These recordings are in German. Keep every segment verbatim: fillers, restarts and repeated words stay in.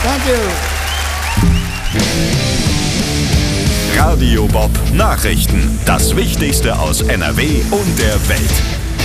Thank you. Radio Bob Nachrichten. Das Wichtigste aus N R W und der Welt.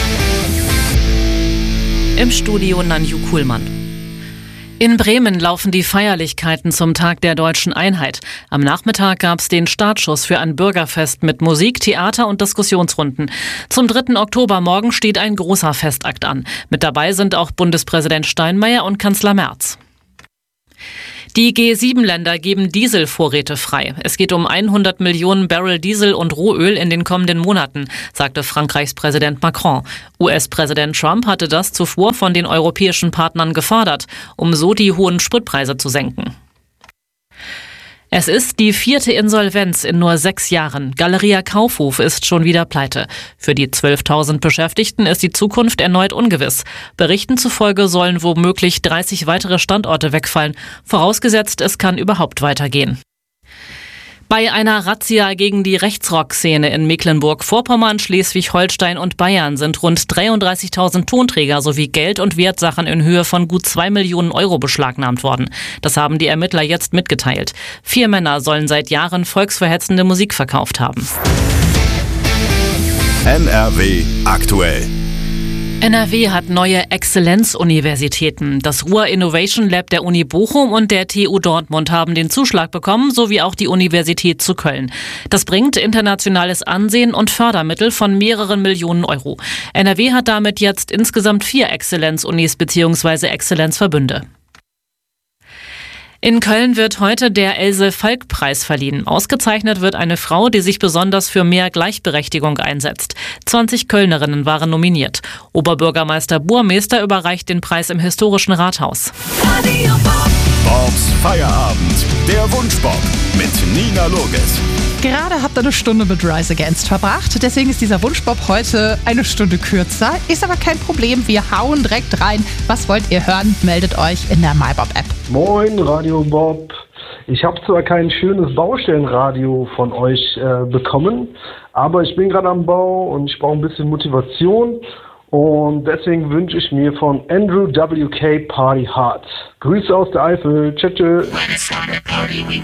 Im Studio Nanju Kuhlmann. In Bremen laufen die Feierlichkeiten zum Tag der deutschen Einheit. Am Nachmittag gab es den Startschuss für ein Bürgerfest mit Musik, Theater und Diskussionsrunden. Zum dritten Oktober morgen steht ein großer Festakt an. Mit dabei sind auch Bundespräsident Steinmeier und Kanzler Merz. Die G sieben Länder geben Dieselvorräte frei. Es geht um hundert Millionen Barrel Diesel und Rohöl in den kommenden Monaten, sagte Frankreichs Präsident Macron. U S-Präsident Trump hatte das zuvor von den europäischen Partnern gefordert, um so die hohen Spritpreise zu senken. Es ist die vierte Insolvenz in nur sechs Jahren. Galeria Kaufhof ist schon wieder pleite. Für die zwölftausend Beschäftigten ist die Zukunft erneut ungewiss. Berichten zufolge sollen womöglich dreißig weitere Standorte wegfallen, vorausgesetzt es kann überhaupt weitergehen. Bei einer Razzia gegen die Rechtsrock-Szene in Mecklenburg-Vorpommern, Schleswig-Holstein und Bayern sind rund dreiunddreißigtausend Tonträger sowie Geld- und Wertsachen in Höhe von gut zwei Millionen Euro beschlagnahmt worden. Das haben die Ermittler jetzt mitgeteilt. Vier Männer sollen seit Jahren volksverhetzende Musik verkauft haben. N R W aktuell. N R W hat neue Exzellenzuniversitäten. Das Ruhr Innovation Lab der Uni Bochum und der T U Dortmund haben den Zuschlag bekommen, sowie auch die Universität zu Köln. Das bringt internationales Ansehen und Fördermittel von mehreren Millionen Euro. N R W hat damit jetzt insgesamt vier Exzellenzunis bzw. Exzellenzverbünde. In Köln wird heute der Else-Falk-Preis verliehen. Ausgezeichnet wird eine Frau, die sich besonders für mehr Gleichberechtigung einsetzt. zwanzig Kölnerinnen waren nominiert. Oberbürgermeister Burmester überreicht den Preis im historischen Rathaus. Radio Bob. Bobs Feierabend. Der Wunschbob mit Nina Loges. Gerade habt ihr eine Stunde mit Rise Against verbracht, deswegen ist dieser Wunschbob heute eine Stunde kürzer. Ist aber kein Problem, wir hauen direkt rein. Was wollt ihr hören? Meldet euch in der MyBob-App. Moin Radio Bob. Ich habe zwar kein schönes Baustellenradio von euch äh, bekommen, aber ich bin gerade am Bau und ich brauche ein bisschen Motivation. Und deswegen wünsche ich mir von Andrew W K Party Hard. Grüße aus der Eifel. Tschö, tschö.